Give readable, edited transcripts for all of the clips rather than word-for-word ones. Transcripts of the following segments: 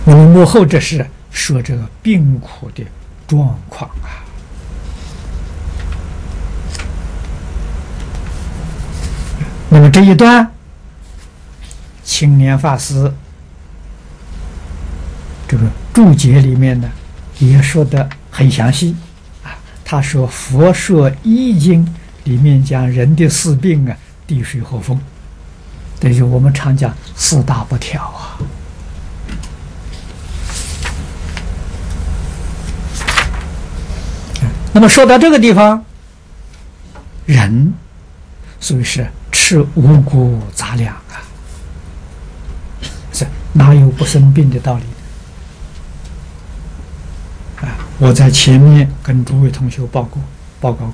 那么幕后这是说这个病苦的状况啊。那么这一段青年法师这个注解里面呢也说得很详细啊。他说《佛说医经》里面讲人的四病啊，地水火风，这就我们常讲四大不调啊。那么说到这个地方，人所以是吃五谷杂粮啊，是哪有不生病的道理啊？我在前面跟诸位同学报告过，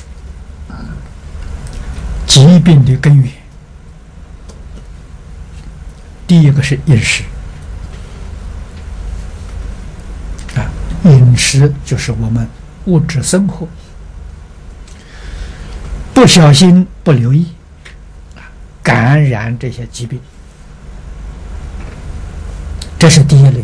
疾病的根源，第一个是饮食啊，饮食就是我们物质生活不小心不留意感染这些疾病，这是第一类的。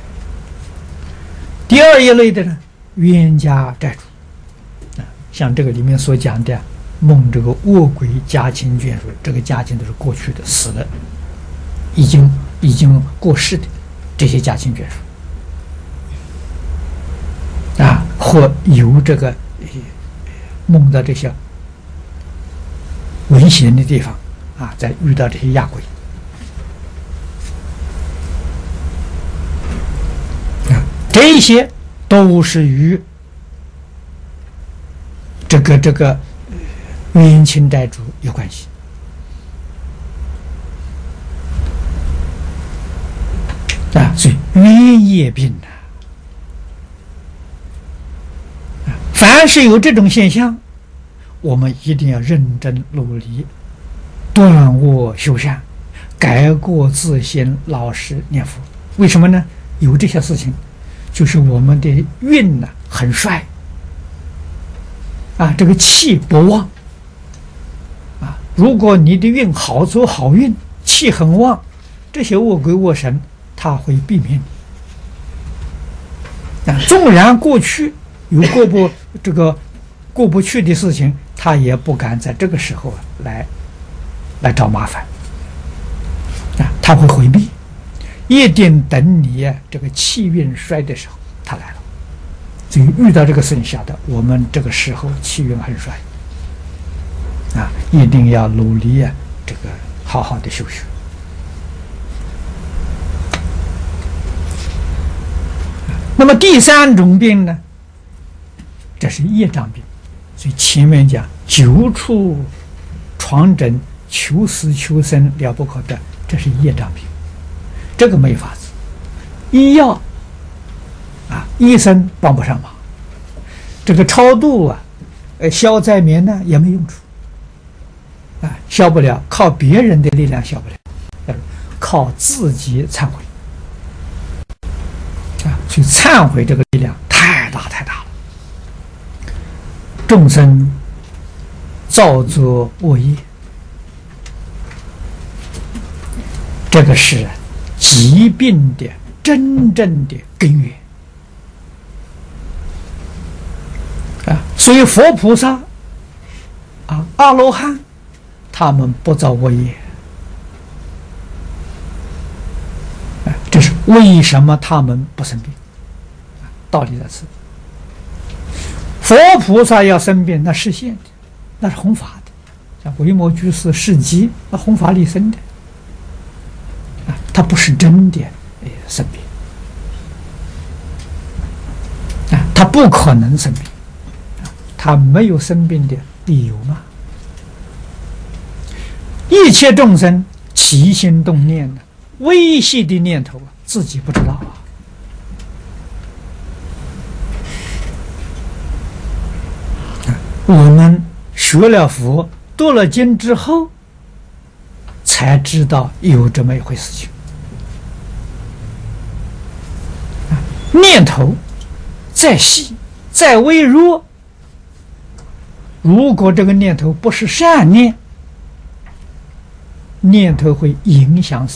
第二一类的呢，冤家债主像这个里面所讲的梦这个卧轨家亲眷属，这个家亲都是过去的死了已经过世的这些家亲眷属啊，或有这个梦到这些危险的地方啊，在遇到这些压鬼啊，这些都是与这个冤亲债主有关系啊，所以冤业病凡是有这种现象，我们一定要认真努力，断恶修善，改过自新，老实念佛。为什么呢？有这些事情，就是我们的运呢很衰啊，这个气不旺啊。如果你的运好，走好运，气很旺，这些恶鬼恶神他会避免你啊。纵然过去有过不去的事情，他也不敢在这个时候来找麻烦啊，他会回避，一定等你这个气运衰的时候他来了。所以遇到这个事情，晓得我们这个时候气运很衰啊，一定要努力这个好好的修学。那么第三种病呢，这是业障病。所以前面讲久处床枕，求死求生，了不可得，这是业障病，这个没法子，医药啊，医生帮不上忙，这个超度啊，消灾免难也没用处啊，消不了，靠别人的力量消不了，要靠自己忏悔啊，去忏悔这个力量太大了。众生造作恶业，这个是疾病的真正的根源啊！所以佛菩萨啊、阿罗汉，他们不造恶业啊，这是为什么他们不生病？道理在此。佛菩萨要生病，那是现的，那是弘法的，像维摩居士事迹，那弘法利生的啊，他不是真的生病啊，他不可能生病啊，他没有生病的理由嘛。一切众生起心动念的微细的念头啊，自己不知道啊。我们学了佛，读了经之后，才知道有这么一回事情。念头再细、再微弱，如果这个念头不是善念，念头会影响